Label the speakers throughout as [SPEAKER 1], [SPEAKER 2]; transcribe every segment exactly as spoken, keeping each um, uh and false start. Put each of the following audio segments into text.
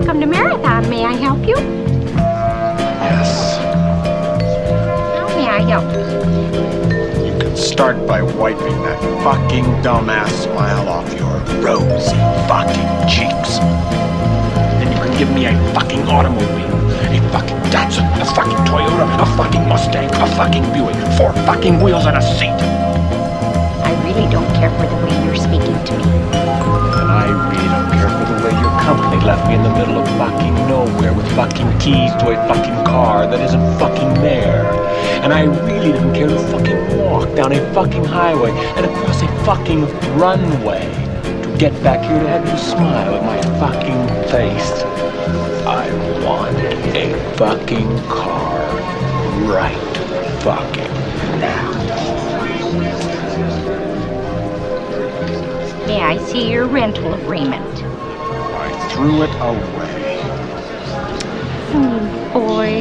[SPEAKER 1] Welcome to Marathon. May I help you?
[SPEAKER 2] Yes.
[SPEAKER 1] How may I help you?
[SPEAKER 2] You can start by wiping that fucking dumbass smile off your rosy fucking cheeks. Then you can give me a fucking automobile. A fucking Datsun, a fucking Toyota, a fucking Mustang, a fucking Buick, four fucking wheels and a seat.
[SPEAKER 1] I really don't care for the way you're speaking to me.
[SPEAKER 2] And I really don't care for the way your company left me in the middle of fucking nowhere with fucking keys to a fucking car that isn't fucking there. And I really didn't care to fucking walk down a fucking highway and across a fucking runway to get back here to have you smile at my fucking face. I want a fucking car right fucking now.
[SPEAKER 1] May I see your rental agreement?
[SPEAKER 2] I threw it away.
[SPEAKER 1] Oh, boy.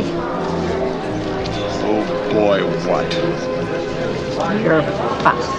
[SPEAKER 2] Oh boy, what?
[SPEAKER 1] You're bust.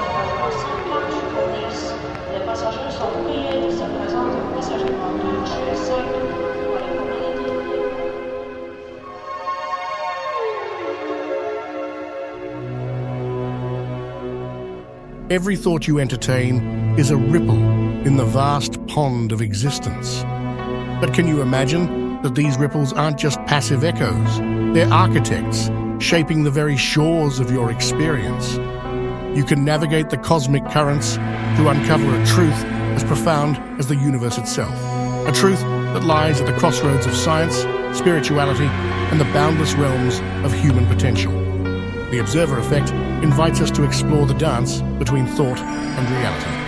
[SPEAKER 3] Every thought you entertain is a ripple in the vast pond of existence. But can you imagine that these ripples aren't just passive echoes? They're architects, shaping the very shores of your experience. You can navigate the cosmic currents to uncover a truth as profound as the universe itself. A truth that lies at the crossroads of science, spirituality, and the boundless realms of human potential. The Observer Effect invites us to explore the dance between thought and reality.